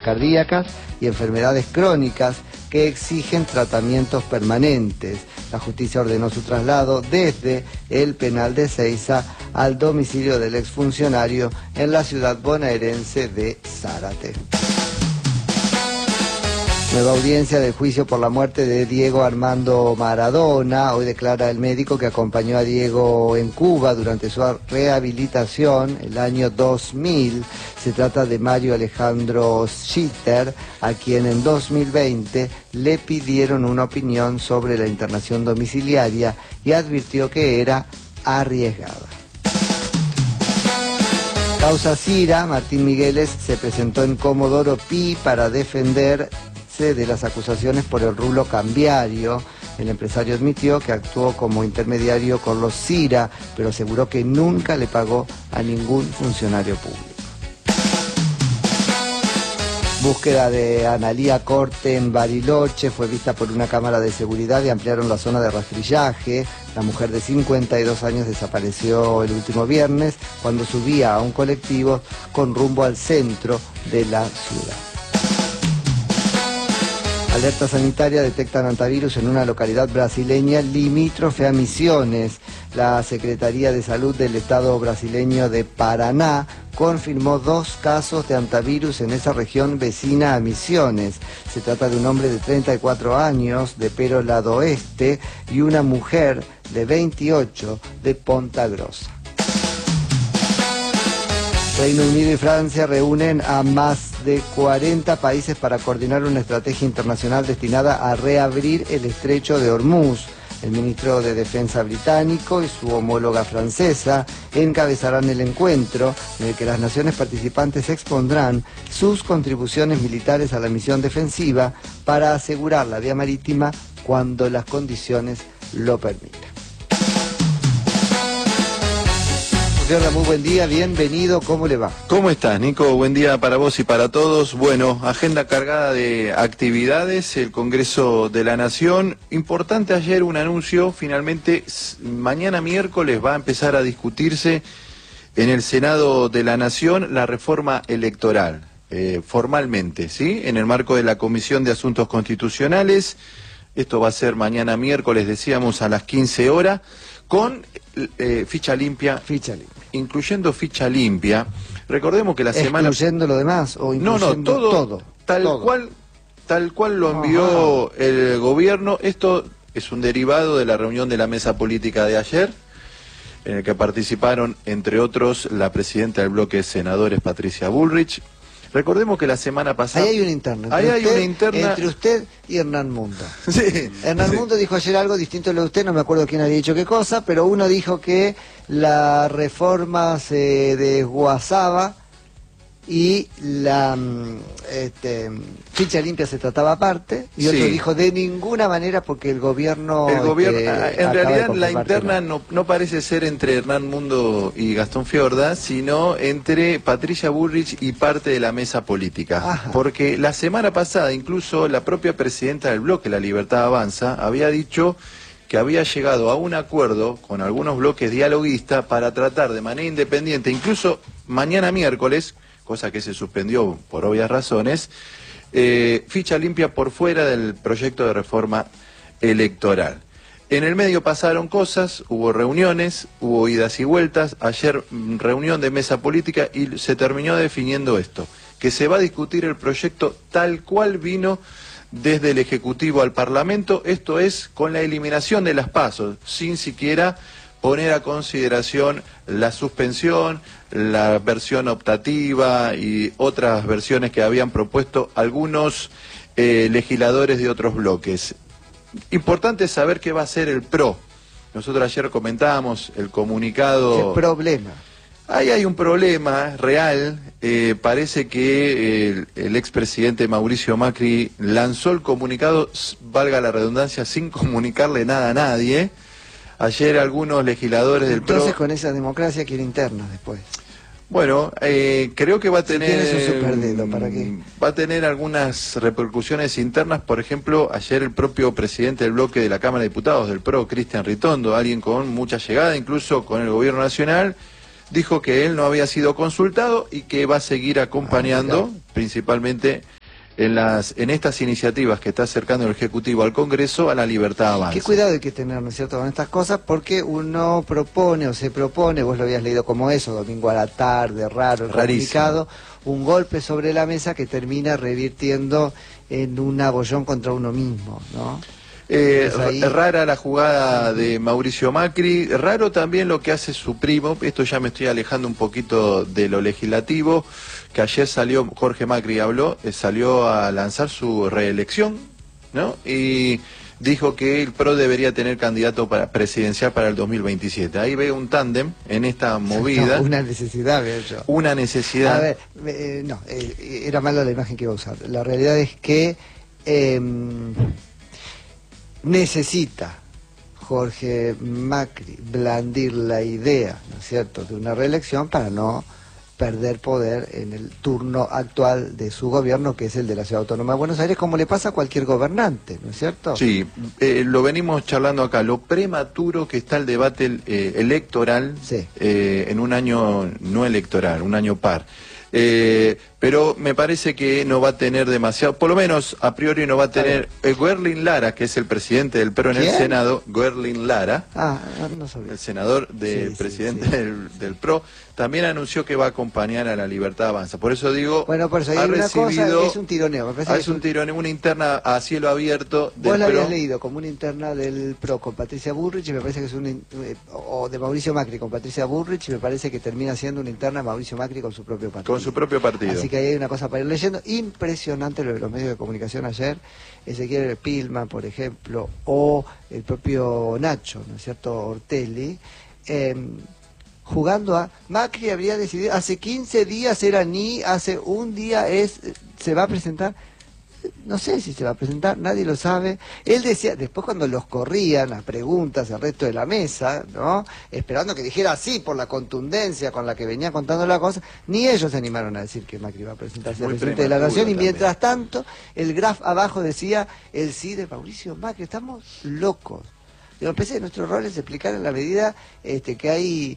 cardíacas y enfermedades crónicas que exigen tratamientos permanentes. La justicia ordenó su traslado desde el penal de Ezeiza al domicilio del exfuncionario en la ciudad bonaerense de Zárate. Nueva audiencia del juicio por la muerte de Diego Armando Maradona. Hoy declara el médico que acompañó a Diego en Cuba durante su rehabilitación el año 2000. Se trata de Mario Alejandro Schitter, a quien en 2020 le pidieron una opinión sobre la internación domiciliaria y advirtió que era arriesgada. Causa Cira, Martín Migueles se presentó en Comodoro Pi para defender de las acusaciones por el rulo cambiario. El empresario admitió que actuó como intermediario con los Cira, pero aseguró que nunca le pagó a ningún funcionario público. Búsqueda de Analía Corte en Bariloche fue vista por una cámara de seguridad y ampliaron la zona de rastrillaje. La mujer de 52 años desapareció el último viernes cuando subía a un colectivo con rumbo al centro de la ciudad. Alerta sanitaria, detectan hantavirus en una localidad brasileña limítrofe a Misiones. La Secretaría de Salud del Estado brasileño de Paraná confirmó 2 casos de hantavirus en esa región vecina a Misiones. Se trata de un hombre de 34 años de Pero Lado Oeste y una mujer de 28 de Ponta Grossa. Reino Unido y Francia reúnen a más de 40 países para coordinar una estrategia internacional destinada a reabrir el estrecho de Hormuz. El ministro de Defensa británico y su homóloga francesa encabezarán el encuentro en el que las naciones participantes expondrán sus contribuciones militares a la misión defensiva para asegurar la vía marítima cuando las condiciones lo permitan. Muy buen día, bienvenido, ¿cómo le va? ¿Cómo estás, Nico? Buen día para vos y para todos. Bueno, agenda cargada de actividades, el Congreso de la Nación. Importante ayer un anuncio, finalmente mañana miércoles va a empezar a discutirse en el Senado de la Nación la reforma electoral, formalmente, ¿sí? En el marco de la Comisión de Asuntos Constitucionales. Esto va a ser mañana miércoles, decíamos, a las 15 horas, con ficha limpia. Incluyendo ficha limpia. Recordemos que la semana... ¿Incluyendo lo demás o incluyendo todo? Tal cual lo envió el gobierno. Esto es un derivado de la reunión de la mesa política de ayer, en el que participaron, entre otros, la presidenta del bloque de senadores, Patricia Bullrich. Recordemos que la semana pasada... Ahí hay una interna. Entre usted y Hernán Mundo. Sí, Hernán Mundo dijo ayer algo distinto a lo de usted, no me acuerdo quién había dicho qué cosa, pero uno dijo que la reforma se desguazaba y la ficha limpia se trataba aparte, y otro dijo de ninguna manera porque el gobierno... en realidad la interna no parece ser entre Hernán Mundo y Gastón Fiorda, sino entre Patricia Bullrich y parte de la mesa política. Ajá. Porque la semana pasada incluso la propia presidenta del bloque, La Libertad Avanza, había dicho que había llegado a un acuerdo con algunos bloques dialoguistas para tratar de manera independiente, incluso mañana miércoles, cosa que se suspendió por obvias razones, ficha limpia por fuera del proyecto de reforma electoral. En el medio pasaron cosas, hubo reuniones, hubo idas y vueltas, ayer reunión de mesa política y se terminó definiendo esto, que se va a discutir el proyecto tal cual vino desde el Ejecutivo al Parlamento, esto es con la eliminación de las PASO, sin siquiera poner a consideración la suspensión, la versión optativa y otras versiones que habían propuesto algunos legisladores de otros bloques. Importante saber qué va a ser el PRO. Nosotros ayer comentábamos el comunicado... ¿Qué problema? Ahí hay un problema real. Parece que el expresidente Mauricio Macri lanzó el comunicado, valga la redundancia, sin comunicarle nada a nadie. Ayer algunos legisladores del PRO... Entonces con esa democracia quiere internas después. Bueno, creo que va a tener... Si tienes un superdedo, ¿para qué? Va a tener algunas repercusiones internas. Por ejemplo, ayer el propio presidente del bloque de la Cámara de Diputados del PRO, Cristian Ritondo, alguien con mucha llegada, incluso con el gobierno nacional, dijo que él no había sido consultado y que va a seguir acompañando principalmente en estas iniciativas que está acercando el Ejecutivo al Congreso, a la libertad avanza. Qué cuidado hay que tener, ¿no es cierto?, con estas cosas, porque uno propone o se propone, vos lo habías leído como eso, domingo a la tarde, raro, complicado, un golpe sobre la mesa que termina revirtiendo en un abollón contra uno mismo, ¿no? Rara la jugada de Mauricio Macri, raro también lo que hace su primo, esto ya me estoy alejando un poquito de lo legislativo, que ayer salió, Jorge Macri habló, salió a lanzar su reelección, ¿no? Y dijo que el PRO debería tener candidato presidencial para el 2027. Ahí veo un tándem en esta movida. No, una necesidad, veo yo. Una necesidad. A ver, era mala la imagen que iba a usar. La realidad es que necesita Jorge Macri blandir la idea, ¿no es cierto?, de una reelección para no perder poder en el turno actual de su gobierno, que es el de la Ciudad Autónoma de Buenos Aires, como le pasa a cualquier gobernante, ¿no es cierto? Sí, lo venimos charlando acá, lo prematuro que está el debate electoral, sí, en un año no electoral, un año par. Pero me parece que no va a tener demasiado, por lo menos a priori no va a tener. Guerlin Lara, que es el presidente del PRO en el Senado, Guerlin Lara, no sabía, el senador del presidente del PRO, también anunció que va a acompañar a la Libertad Avanza. Por eso digo, bueno, por eso hay una cosa, es un tironeo. Me parece es un tironeo, una interna a cielo abierto del PRO. Vos la habías leído como una interna del PRO con Patricia Bullrich, y me parece que es o de Mauricio Macri con Patricia Bullrich, y me parece que termina siendo una interna de Mauricio Macri con su propio partido. Con su propio partido. Así que ahí hay una cosa para ir leyendo. Impresionante lo de los medios de comunicación ayer. Ezequiel Pilman, por ejemplo, o el propio Nacho, ¿no es cierto?, Ortelli, jugando a Macri habría decidido, hace 15 días era hace un día se va a presentar. No sé si se va a presentar, nadie lo sabe. Él decía, después cuando los corrían a preguntas al resto de la mesa, ¿no?, esperando que dijera sí por la contundencia con la que venía contando la cosa, ni ellos se animaron a decir que Macri iba a presentarse al presidente de la Nación, y mientras tanto el graph abajo decía el sí de Mauricio Macri. Estamos locos. Yo pensé que nuestro rol es explicar en la medida que hay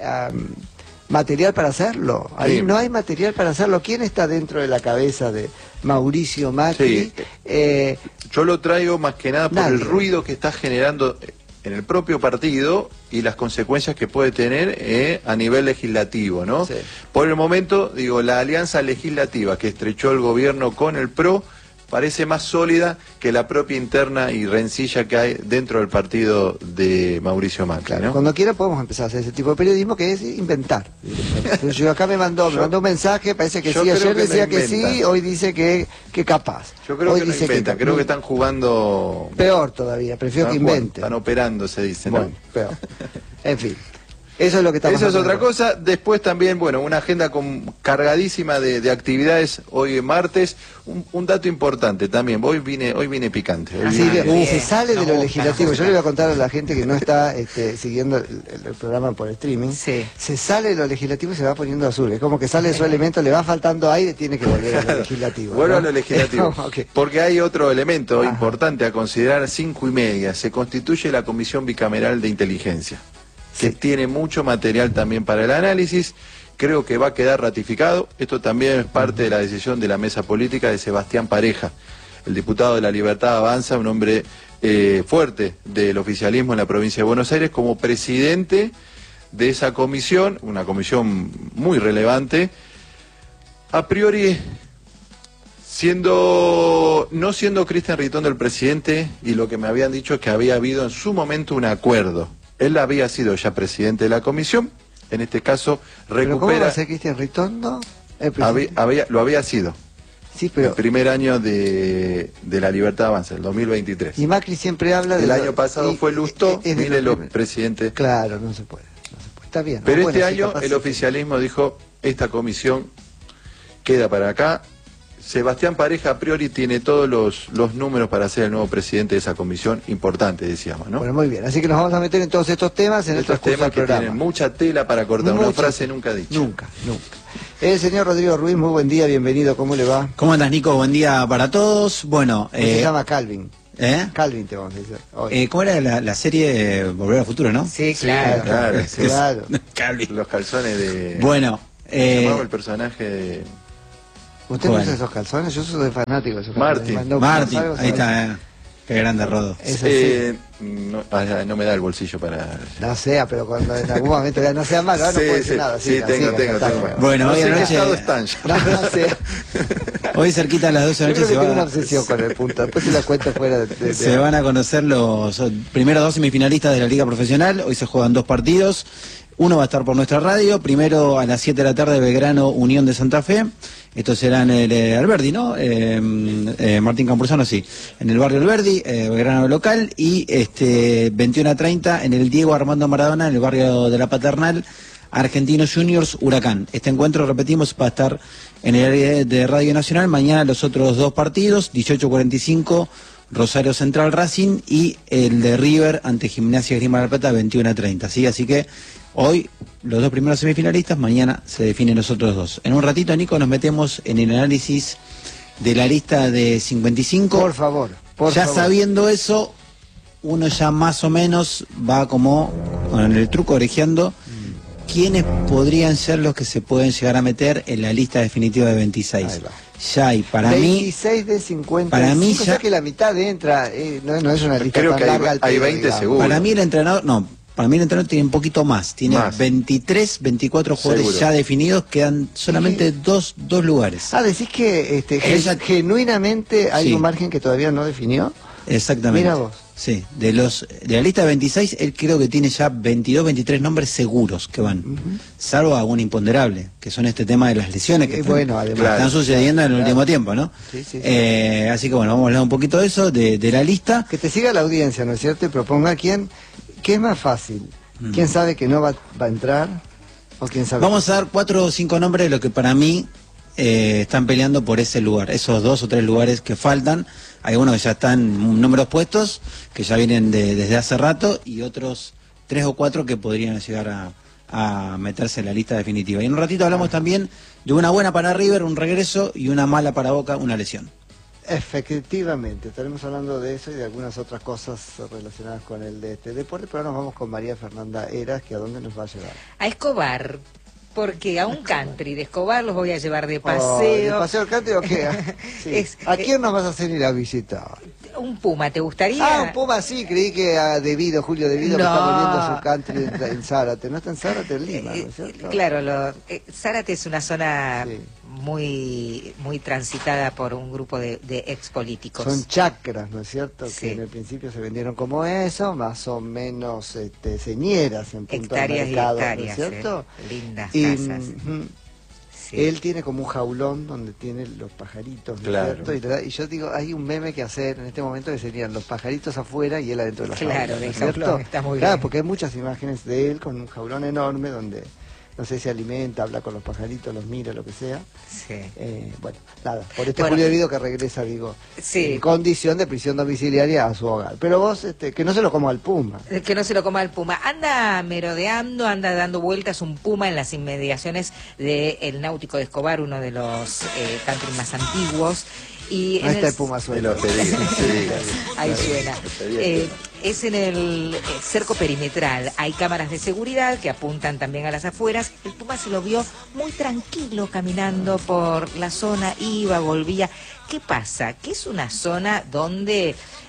material para hacerlo. Ahí no hay material para hacerlo. ¿Quién está dentro de la cabeza de Mauricio Macri? Sí. Yo lo traigo más que nada por el ruido que está generando en el propio partido y las consecuencias que puede tener a nivel legislativo, ¿no? Sí. Por el momento, digo, la alianza legislativa que estrechó el gobierno con el PRO parece más sólida que la propia interna y rencilla que hay dentro del partido de Mauricio Macri, claro, ¿no? Cuando quiera podemos empezar a hacer ese tipo de periodismo, que es inventar. Entonces, yo acá me mandó un mensaje, parece que sí, ayer decía que sí, hoy dice que capaz. Yo creo que no inventa, creo que están jugando... Peor todavía, prefiero que inventen. Están operando, se dice, ¿no? Bueno, peor. En fin. Eso es lo que estamos haciendo. Eso es otra cosa. Después también, bueno, una agenda cargadísima de actividades hoy martes. Un dato importante también. Hoy vine picante. Se sale de lo legislativo. Yo le voy a contar a la gente que no está siguiendo el programa por streaming. Sí. Se sale de lo legislativo y se va poniendo azul. Es como que sale de su elemento, le va faltando aire, tiene que volver a lo legislativo. Vuelvo a lo legislativo. Okay. Porque hay otro elemento importante a considerar. 5:30. Se constituye la Comisión Bicameral de Inteligencia, que tiene mucho material también para el análisis. Creo que va a quedar ratificado. Esto también es parte de la decisión de la mesa política de Sebastián Pareja, el diputado de la Libertad Avanza, un hombre fuerte del oficialismo en la provincia de Buenos Aires, como presidente de esa comisión, una comisión muy relevante. A priori, no siendo Cristian Ritondo el presidente, y lo que me habían dicho es que había habido en su momento un acuerdo. Él había sido ya presidente de la comisión, en este caso recupera... ¿Pero cómo va a ser Cristian Ritondo? Lo había sido. Sí, pero... El primer año de la Libertad Avanza, el 2023. Y Macri siempre habla de... El año pasado fue Lustó, mire los presidentes... Claro, no se puede. Está bien. Pero este año el oficialismo dijo, esta comisión queda para acá. Sebastián Pareja a priori tiene todos los números para ser el nuevo presidente de esa comisión importante, decíamos, ¿no? Bueno, muy bien. Así que nos vamos a meter en todos estos temas en estos temas que tienen mucha tela para cortar, una frase nunca dicha. Nunca. El señor Rodrigo Ruiz, muy buen día, bienvenido, ¿cómo le va? ¿Cómo andas, Nico? Buen día para todos. Bueno, se llama Calvin. Calvin te vamos a decir hoy. ¿Cómo era la serie Volver al Futuro, no? Sí, claro. Calvin. Los calzones de... Bueno. Se llamaba el personaje de... ¿Usted no usa esos calzones? Yo soy fanático de esos calzones. Martín, ahí está. Qué grande Rodo. No me da el bolsillo para... No sea, pero cuando en algún momento ya no sea malo, no puedo decir nada. Sí, tengo. Bueno, hoy anoche... Hoy cerquita a las 12 de la noche tengo una obsesión con el punto, después se la cuento fuera de... Se van a conocer los primeros 2 semifinalistas de la Liga Profesional. Hoy se juegan 2 partidos. Uno va a estar por nuestra radio, primero a las 7 de la tarde Belgrano Unión de Santa Fe. Estos serán el Alberdi, ¿no? Martín Campuzano, sí. En el barrio Alberdi, Belgrano local, y 21:30 en el Diego Armando Maradona, en el barrio de la Paternal, Argentinos Juniors Huracán. Este encuentro, repetimos, va a estar en el área de Radio Nacional. Mañana los otros 2 partidos, 18:45 Rosario Central Racing y el de River ante Gimnasia Grima de la Plata 21:30, ¿sí? Así que hoy los 2 primeros semifinalistas, mañana se definen los otros 2. En un ratito, Nico, nos metemos en el análisis de la lista de 55. Por favor, ya sabiendo eso, uno ya más o menos va como con el truco orejeando quiénes podrían ser los que se pueden llegar a meter en la lista definitiva de 26. Ya hay, para 26 de 50. Para mí ya... que la mitad entra, no es una lista tan larga. Hay 20 segundos. Para mí el entrenador tiene un poquito más. Tiene 23, 24 jugadores seguro ya definidos. Quedan solamente dos lugares. Decís que genuinamente hay un margen que todavía no definió. Exactamente. Mira vos. Sí, de la lista de 26, él creo que tiene ya 22, 23 nombres seguros que van, salvo algún imponderable, que son este tema de las lesiones que están sucediendo en el último tiempo, ¿no? Sí. Así que bueno, vamos a hablar un poquito de eso, de la lista. Que te siga la audiencia, ¿no es cierto? Y proponga ¿qué es más fácil? ¿Quién sabe que no va a entrar? ¿O quién sabe? Vamos a dar 4 o 5 nombres de lo que para mí están peleando por ese lugar, esos 2 o 3 lugares que faltan. Hay unos que ya están números puestos, que ya vienen desde hace rato, y otros 3 o 4 que podrían llegar a meterse en la lista definitiva. Y en un ratito hablamos también de una buena para River, un regreso, y una mala para Boca, una lesión. Efectivamente, estaremos hablando de eso y de algunas otras cosas relacionadas con el de este deporte, pero ahora nos vamos con María Fernanda Heras, que ¿a dónde nos va a llevar? A Escobar. Porque a un country de Escobar los voy a llevar de paseo. ¿De paseo al country o qué? Sí. ¿A quién nos vas a hacer ir a visitar? Un puma, ¿te gustaría? Un puma sí, creí que a Julio Devido, que está volviendo su country en Zárate. ¿No está en Zárate, en Lima, ¿no es cierto? Claro, Zárate es una zona muy transitada por un grupo de expolíticos. Son chacras, ¿no es cierto? Que en el principio se vendieron como eso, más o menos señeras en punto de mercado, ¿no es cierto? Lindas casas. Él tiene como un jaulón donde tiene los pajaritos, ¿no es cierto? Y yo digo, hay un meme que hacer en este momento que serían los pajaritos afuera y él adentro de la jaula. Claro, del jaulón, está muy bien. Claro, porque hay muchas imágenes de él con un jaulón enorme donde... No sé si alimenta, habla con los pajaritos, los mira, lo que sea. Sí. Bueno, nada, por Julio Devido que regresa, en condición de prisión domiciliaria a su hogar. Pero vos, que no se lo coma al puma. Que no se lo coma al puma. Anda merodeando, anda dando vueltas un puma en las inmediaciones del Náutico de Escobar, uno de los country más antiguos. Y ahí está el puma suena. Ahí suena. Es en el cerco perimetral. Hay cámaras de seguridad que apuntan también a las afueras. El puma se lo vio muy tranquilo caminando por la zona, iba, volvía. ¿Qué pasa? Que es una zona donde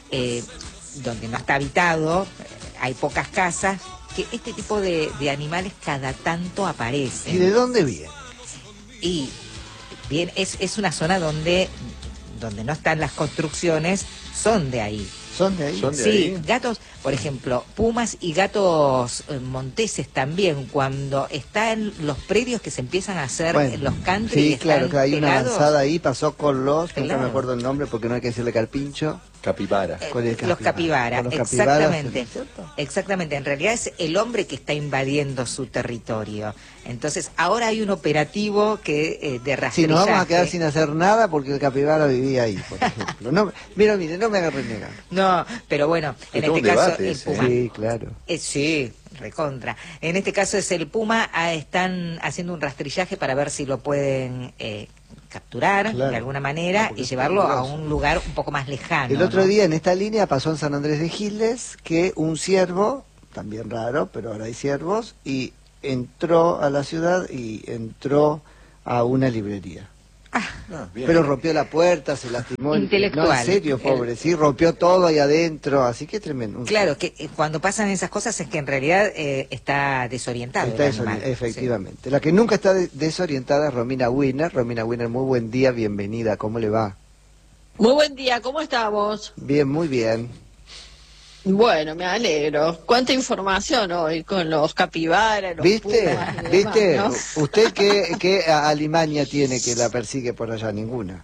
no está habitado, hay pocas casas, que este tipo de animales cada tanto aparecen. ¿Y de dónde viene? Y bien, es una zona donde no están las construcciones, son de ahí. ¿Son de ahí? Sí, gatos, por ejemplo, pumas y gatos monteses también, cuando están los predios que se empiezan a hacer los country. Sí, claro, que hay una avanzada ahí, pasó con nunca me acuerdo el nombre porque no hay que decirle carpincho. Capibara. Los capibara, exactamente. Exactamente, en realidad es el hombre que está invadiendo su territorio. Entonces, ahora hay un operativo que de rastrillaje. Sí, nos vamos a quedar sin hacer nada porque el capibara vivía ahí, por ejemplo. No, mire, no me agarre negar. No, pero bueno, en este caso el puma. Sí, claro. Sí, recontra. En este caso es el puma, están haciendo un rastrillaje para ver si lo pueden capturar de alguna manera y llevarlo a un lugar un poco más lejano. El otro día en esta línea pasó en San Andrés de Giles que un ciervo, también raro, pero ahora hay ciervos, y entró a la ciudad y entró a una librería. Pero rompió la puerta, se lastimó. Intelectual. No, en serio, pobre, sí, rompió todo ahí adentro, así que tremendo. Claro, que cuando pasan esas cosas es que en realidad está desorientado. Efectivamente. Sí. La que nunca está desorientada es Romina Winner. Romina Winner, muy buen día, bienvenida, ¿cómo le va? Muy buen día, ¿cómo estamos? Bien, muy bien. Bueno, me alegro. ¿Cuánta información hoy con los capibaras, los ¿Viste? pumas y ¿Viste? demás, ¿no? ¿Usted qué alimaña tiene que la persigue por allá? Ninguna.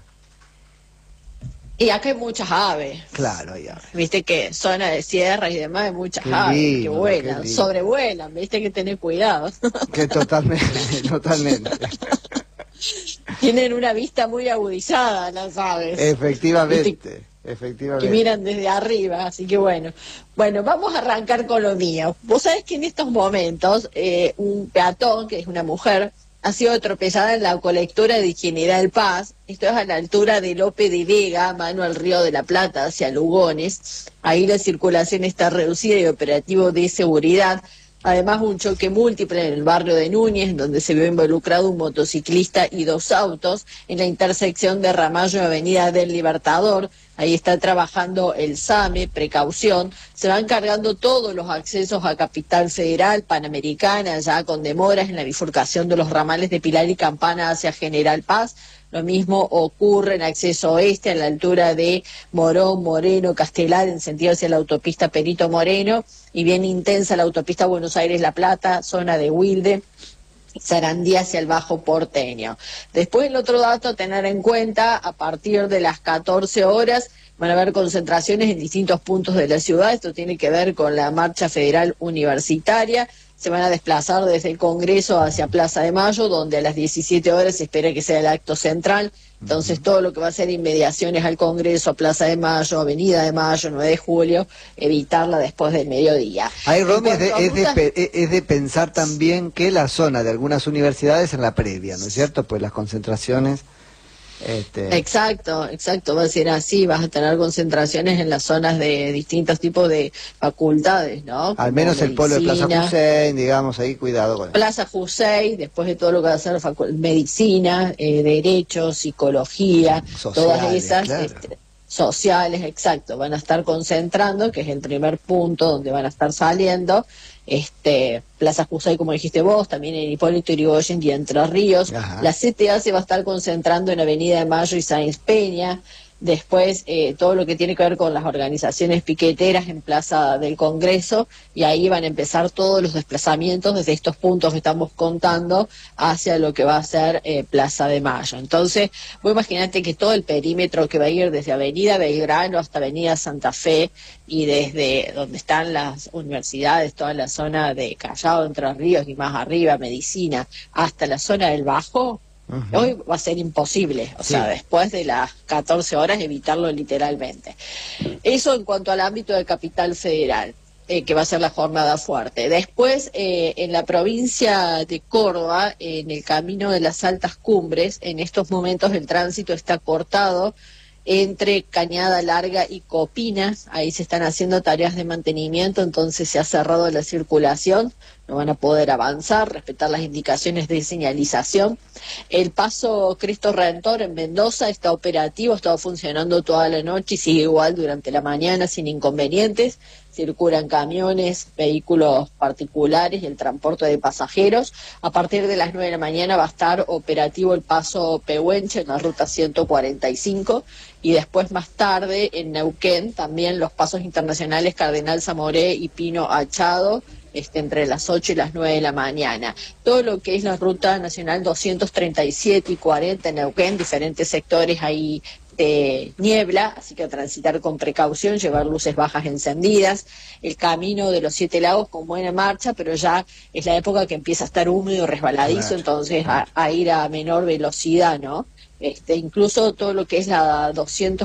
Y acá hay muchas aves. Claro, hay aves. Viste que zona de sierra y demás hay muchas Qué aves que lindo, vuelan, sobrevuelan, viste que tener cuidado. Que totalmente, totalmente. Tienen una vista muy agudizada las aves. Efectivamente. Que miran desde arriba, así que bueno. Bueno, vamos a arrancar con lo mío. Vos sabés que en estos momentos un peatón, que es una mujer, ha sido tropezada en la colectora de General Paz. Esto es a la altura de Lope de Vega, mano al Río de la Plata, hacia Lugones. Ahí la circulación está reducida y operativo de seguridad. Además, un choque múltiple en el barrio de Núñez, donde se vio involucrado un motociclista y 2 autos, en la intersección de Ramallo y Avenida del Libertador. Ahí está trabajando el SAME, precaución. Se van cargando todos los accesos a Capital Federal, Panamericana, ya con demoras en la bifurcación de los ramales de Pilar y Campana hacia General Paz. Lo mismo ocurre en acceso oeste, a la altura de Morón, Moreno, Castelar, en sentido hacia la autopista Perito Moreno, y bien intensa la autopista Buenos Aires-La Plata, zona de Wilde, Sarandí hacia el Bajo Porteño. Después el otro dato a tener en cuenta, a partir de las 14 horas van a haber concentraciones en distintos puntos de la ciudad. Esto tiene que ver con la Marcha Federal Universitaria. Se van a desplazar desde el Congreso hacia Plaza de Mayo, donde a las 17 horas se espera que sea el acto central. Entonces todo lo que va a ser inmediaciones al Congreso, a Plaza de Mayo, Avenida de Mayo, 9 de julio, evitarla después del mediodía. Ahí, Romy, es de pensar también que la zona de algunas universidades en la previa, ¿no es cierto? Pues las concentraciones... Exacto, va a ser así, vas a tener concentraciones en las zonas de distintos tipos de facultades, ¿no? Al menos el polo de Plaza Hussein, digamos, ahí cuidado con eso. Plaza Hussein, después de todo lo que va a ser medicina, derecho, psicología, sociales, todas esas... Claro. Sociales, exacto, van a estar concentrando, que es el primer punto donde van a estar saliendo. Plaza Jusay, como dijiste vos, también en Hipólito Yrigoyen y Entre Ríos. Ajá. La CTA se va a estar concentrando en Avenida de Mayo y Sáenz Peña. Después todo lo que tiene que ver con las organizaciones piqueteras en Plaza del Congreso, y ahí van a empezar todos los desplazamientos desde estos puntos que estamos contando hacia lo que va a ser Plaza de Mayo. Entonces, vos imaginate que todo el perímetro que va a ir desde Avenida Belgrano hasta Avenida Santa Fe, y desde donde están las universidades, toda la zona de Callao, Entre Ríos y más arriba, Medicina, hasta la zona del Bajo, hoy va a ser imposible, o sea, después de las 14 horas evitarlo literalmente. Eso en cuanto al ámbito de Capital Federal, que va a ser la jornada fuerte. Después, en la provincia de Córdoba, en el camino de las altas cumbres, en estos momentos el tránsito está cortado entre Cañada Larga y Copinas. Ahí se están haciendo tareas de mantenimiento, entonces se ha cerrado la circulación, no van a poder avanzar, respetar las indicaciones de señalización. El paso Cristo Redentor en Mendoza está operativo, ha estado funcionando toda la noche y sigue igual durante la mañana sin inconvenientes. Circulan camiones, vehículos particulares y el transporte de pasajeros. A partir de las 9 de la mañana va a estar operativo el paso Pehuenche en la ruta 145, y después más tarde en Neuquén también los pasos internacionales Cardenal Zamoré y Pino Achado, entre las 8 y las 9 de la mañana. Todo lo que es la ruta nacional 237 y 40 en Neuquén, diferentes sectores ahí de niebla, así que a transitar con precaución, llevar luces bajas encendidas. El camino de los 7 lagos con buena marcha, pero ya es la época que empieza a estar húmedo, resbaladizo, entonces a ir a menor velocidad, ¿no? Incluso todo lo que es la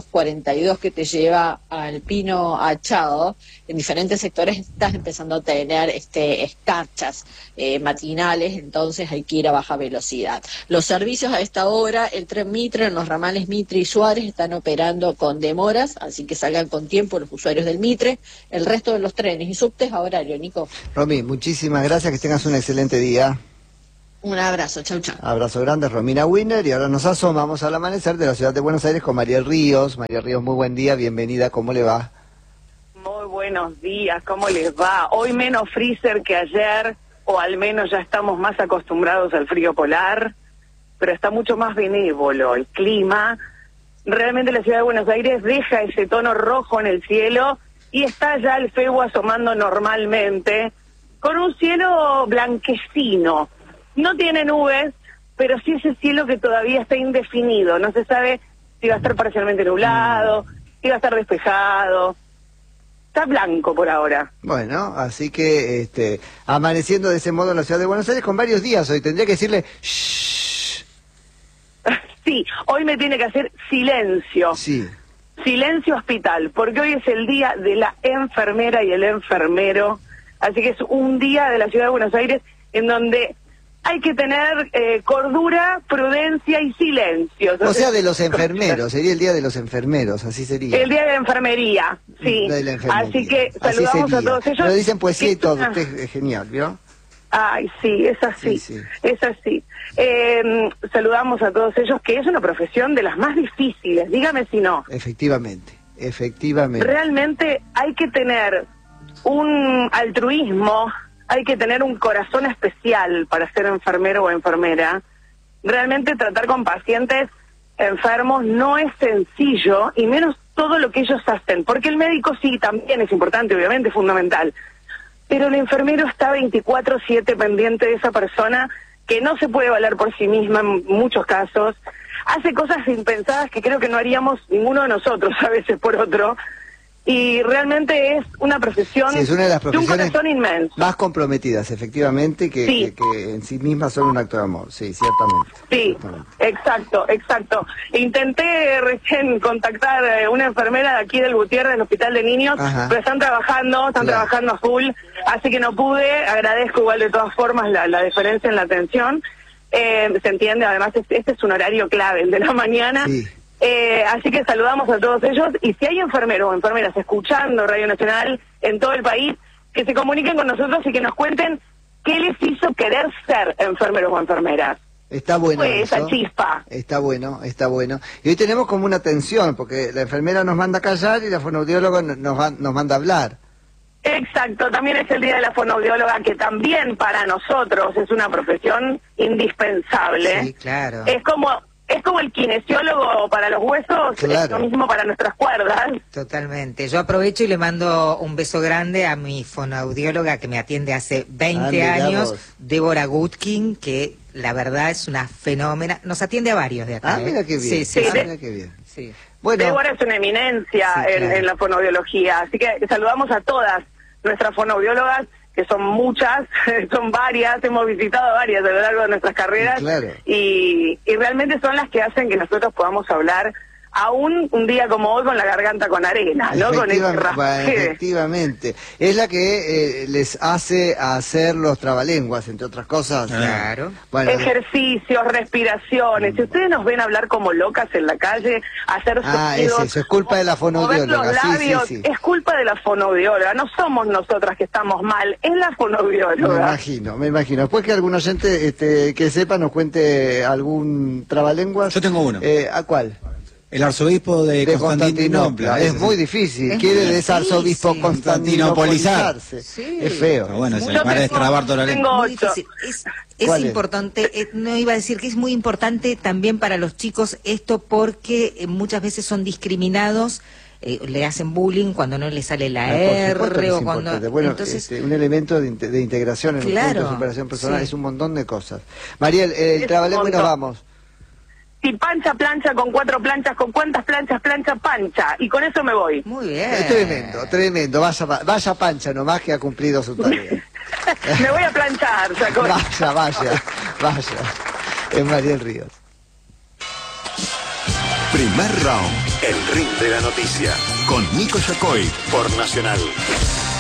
242 que te lleva al Pino Achado, en diferentes sectores estás empezando a tener escarchas matinales, entonces hay que ir a baja velocidad. Los servicios a esta hora, el tren Mitre en los ramales Mitre y Suárez están operando con demoras, así que salgan con tiempo los usuarios del Mitre. El resto de los trenes y subtes a horario, Nico. Romy, muchísimas gracias, que tengas un excelente día. Un abrazo, chau, chau. Abrazo grande, Romina Winner, y ahora nos asomamos al amanecer de la ciudad de Buenos Aires con Mariel Ríos. Mariel Ríos, muy buen día, bienvenida, ¿cómo le va? Muy buenos días, ¿cómo les va? Hoy menos freezer que ayer, o al menos ya estamos más acostumbrados al frío polar, pero está mucho más benévolo el clima. Realmente la ciudad de Buenos Aires deja ese tono rojo en el cielo y está ya el FEU asomando normalmente, con un cielo blanquecino. No tiene nubes, pero sí ese cielo que todavía está indefinido. No se sabe si va a estar parcialmente nublado, si va a estar despejado. Está blanco por ahora. Bueno, así que amaneciendo de ese modo en la ciudad de Buenos Aires con varios días hoy. Tendría que decirle shh. Sí, hoy me tiene que hacer silencio. Sí. Silencio hospital, porque hoy es el día de la enfermera y el enfermero. Así que es un día de la ciudad de Buenos Aires en donde hay que tener cordura, prudencia y silencio. O sea, de los enfermeros, sería el día de los enfermeros, así sería. El día de la enfermería, sí. De la enfermería. Así que saludamos a todos ellos. Lo dicen poesía y todo, usted es genial, ¿vio? Ay, sí, es así, sí. Es así. Saludamos a todos ellos, que es una profesión de las más difíciles, dígame si no. Efectivamente. Realmente hay que tener un altruismo, hay que tener un corazón especial para ser enfermero o enfermera. Realmente tratar con pacientes enfermos no es sencillo, y menos todo lo que ellos hacen, porque el médico sí, también es importante, obviamente, es fundamental, pero el enfermero está 24/7 pendiente de esa persona que no se puede valer por sí misma en muchos casos, hace cosas impensadas que creo que no haríamos ninguno de nosotros a veces por otro. Y realmente es una profesión, sí, es una de las profesiones de un corazón inmenso. Más comprometidas, efectivamente, que en sí mismas son un acto de amor, sí, ciertamente. Sí, ciertamente. Exacto. Intenté recién contactar a una enfermera de aquí del Gutiérrez, del Hospital de Niños, pero están trabajando a full, así que no pude. Agradezco igual de todas formas la diferencia en la atención. Se entiende, además este es un horario clave, el de la mañana. Sí. Así que saludamos a todos ellos, y si hay enfermeros o enfermeras escuchando Radio Nacional en todo el país, que se comuniquen con nosotros y que nos cuenten qué les hizo querer ser enfermeros o enfermeras. Está bueno eso. Esa chispa. Está bueno. Y hoy tenemos como una tensión, porque la enfermera nos manda a callar y la fonoaudióloga nos manda a hablar. Exacto, también es el día de la fonoaudióloga, que también para nosotros es una profesión indispensable. Sí, claro. Es como el kinesiólogo para los huesos, es lo mismo para nuestras cuerdas. Totalmente. Yo aprovecho y le mando un beso grande a mi fonoaudióloga que me atiende hace 20 años, Débora Gutkin, que la verdad es una fenómena. Nos atiende a varios de acá. Mira qué bien. Sí. Mira qué bien. Sí. Bueno, Débora es una eminencia en la fonoaudiología, así que saludamos a todas nuestras fonoaudiólogas, que son muchas, son varias, hemos visitado varias a lo largo de nuestras carreras, y realmente son las que hacen que nosotros podamos hablar aún un día como hoy con la garganta con arena, ¿no? Con ese rasgue. Efectivamente. Es la que les hace hacer los trabalenguas, entre otras cosas. Claro. Bueno, ejercicios, respiraciones. Si ustedes nos ven hablar como locas en la calle, hacer sonidos, es culpa de la fonoaudióloga. Mover los labios, es culpa de la fonoaudióloga. No somos nosotras que estamos mal, es la fonoaudióloga. Me imagino. Después que algún oyente que sepa nos cuente algún trabalenguas. Yo tengo uno. ¿A cuál? El arzobispo de Constantinopla. Es muy difícil. Quiere desarzobispo constantinopolizarse. Sí. Es feo. Pero bueno, para destrabar toda la lengua. Muy difícil. Es importante, no iba a decir que es muy importante también para los chicos esto, porque muchas veces son discriminados, le hacen bullying cuando no le sale la R o cuando... Bueno, entonces, un elemento de integración en un punto de superación personal es un montón de cosas. Mariel, el trabalenguas y nos vamos. Si plancha con 4 planchas, ¿con cuántas planchas plancha? Y con eso me voy. Muy bien. Tremendo. Vaya pancha nomás, que ha cumplido su tarea. Me voy a planchar, sacó. Vaya. Es Mariel Ríos. Primer round, el ring de la noticia. Con Nico Yacoy por Nacional.